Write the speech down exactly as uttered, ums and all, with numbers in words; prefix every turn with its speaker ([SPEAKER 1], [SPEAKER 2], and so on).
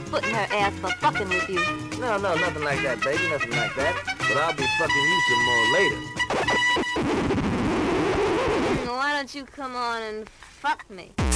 [SPEAKER 1] foot in her ass for fucking with you.
[SPEAKER 2] No, no, nothing like that, baby, nothing like that. But I'll be fucking you some more later.
[SPEAKER 1] Why don't you come on and fuck me?